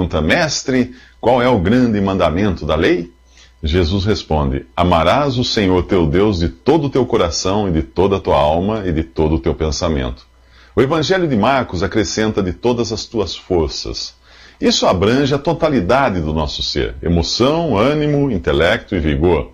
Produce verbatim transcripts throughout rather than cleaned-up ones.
pergunta: Mestre, qual é o grande mandamento da lei? Jesus responde: amarás o Senhor teu Deus de todo o teu coração e de toda a tua alma e de todo o teu pensamento. O Evangelho de Marcos acrescenta de todas as tuas forças. Isso abrange a totalidade do nosso ser: emoção, ânimo, intelecto e vigor.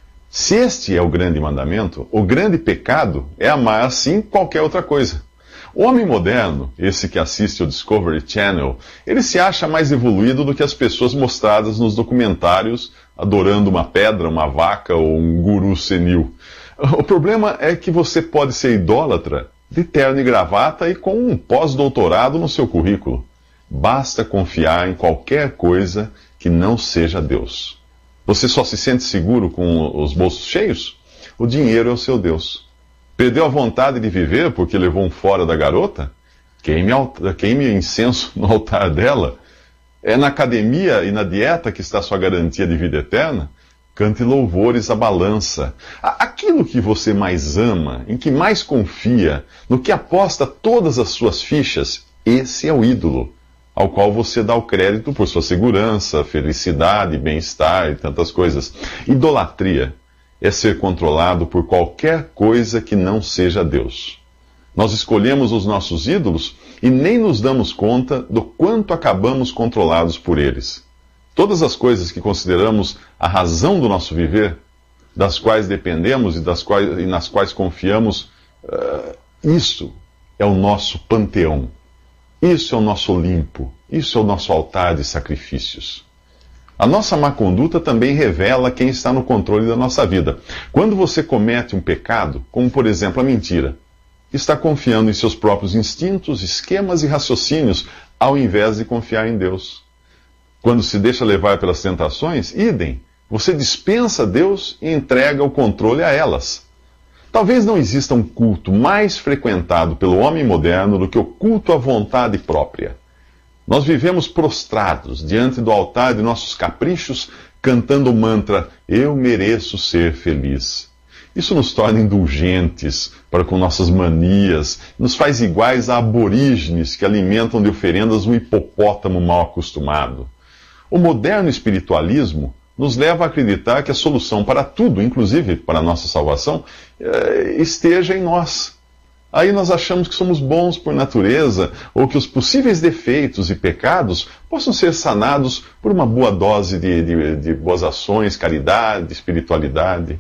Se este é o grande mandamento, o grande pecado é amar assim qualquer outra coisa. O homem moderno, esse que assiste ao Discovery Channel, ele se acha mais evoluído do que as pessoas mostradas nos documentários adorando uma pedra, uma vaca ou um guru senil. O problema é que você pode ser idólatra de terno e gravata e com um pós-doutorado no seu currículo. Basta confiar em qualquer coisa que não seja Deus. Você só se sente seguro com os bolsos cheios? O dinheiro é o seu Deus. Perdeu a vontade de viver porque levou um fora da garota? Queime, queime incenso no altar dela. É na academia e na dieta que está a sua garantia de vida eterna? Cante louvores à balança. Aquilo que você mais ama, em que mais confia, no que aposta todas as suas fichas, esse é o ídolo, ao qual você dá o crédito por sua segurança, felicidade, bem-estar e tantas coisas. Idolatria é ser controlado por qualquer coisa que não seja Deus. Nós escolhemos os nossos ídolos e nem nos damos conta do quanto acabamos controlados por eles. Todas as coisas que consideramos a razão do nosso viver, das quais dependemos e, das quais, e nas quais confiamos, uh, isso é o nosso panteão. Isso é o nosso Olimpo. Isso é o nosso altar de sacrifícios. A nossa má conduta também revela quem está no controle da nossa vida. Quando você comete um pecado, como por exemplo a mentira, está confiando em seus próprios instintos, esquemas e raciocínios, ao invés de confiar em Deus. Quando se deixa levar pelas tentações, idem, você dispensa Deus e entrega o controle a elas. Talvez não exista um culto mais frequentado pelo homem moderno do que o culto à vontade própria. Nós vivemos prostrados diante do altar de nossos caprichos, cantando o mantra: eu mereço ser feliz. Isso nos torna indulgentes para com nossas manias, nos faz iguais a aborígenes que alimentam de oferendas um hipopótamo mal acostumado. O moderno espiritualismo nos leva a acreditar que a solução para tudo, inclusive para a nossa salvação, esteja em nós. Aí nós achamos que somos bons por natureza, ou que os possíveis defeitos e pecados possam ser sanados por uma boa dose de, de, de boas ações, caridade, espiritualidade.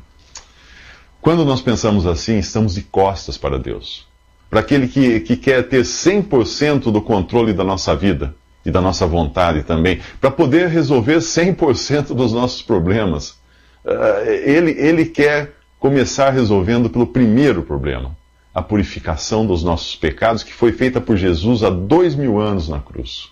Quando nós pensamos assim, estamos de costas para Deus. Para aquele que, que quer ter cem por cento do controle da nossa vida e da nossa vontade também, para poder resolver cem por cento dos nossos problemas. Uh, ele, ele quer começar resolvendo pelo primeiro problema, a purificação dos nossos pecados, que foi feita por Jesus há dois mil anos na cruz.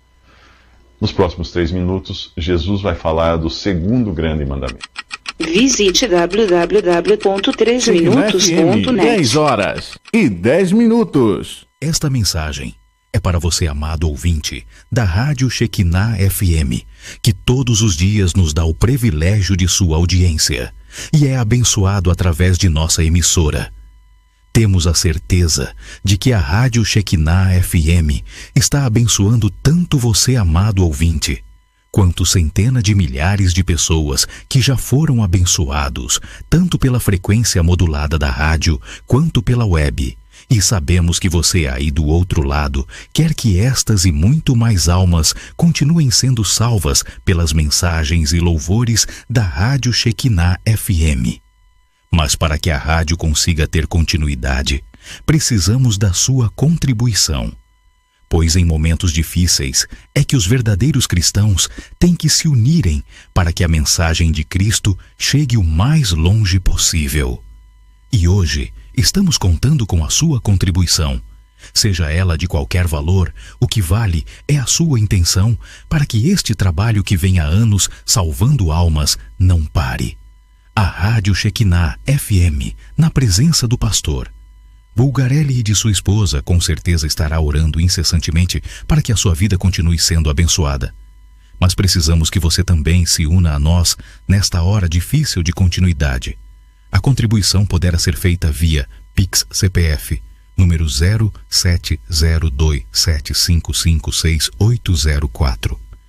Nos próximos três minutos, Jesus vai falar do segundo grande mandamento. Visite w w w ponto três minutos ponto net. dez horas e dez minutos. Esta mensagem é para você, amado ouvinte, da Rádio Shekinah F M, que todos os dias nos dá o privilégio de sua audiência e é abençoado através de nossa emissora. Temos a certeza de que a Rádio Shekinah F M está abençoando tanto você, amado ouvinte, quanto centenas de milhares de pessoas que já foram abençoados, tanto pela frequência modulada da rádio, quanto pela web. E sabemos que você aí do outro lado quer que estas e muito mais almas continuem sendo salvas pelas mensagens e louvores da Rádio Shekinah F M. Mas para que a rádio consiga ter continuidade, precisamos da sua contribuição. Pois em momentos difíceis é que os verdadeiros cristãos têm que se unirem para que a mensagem de Cristo chegue o mais longe possível. E hoje estamos contando com a sua contribuição. Seja ela de qualquer valor, o que vale é a sua intenção para que este trabalho que vem há anos salvando almas não pare. A Rádio Shekinah F M, na presença do pastor Bulgarelli e de sua esposa, com certeza estará orando incessantemente para que a sua vida continue sendo abençoada. Mas precisamos que você também se una a nós nesta hora difícil de continuidade. A contribuição poderá ser feita via Pix C P F, número zero sete zero dois sete cinco cinco seis oito zero quatro.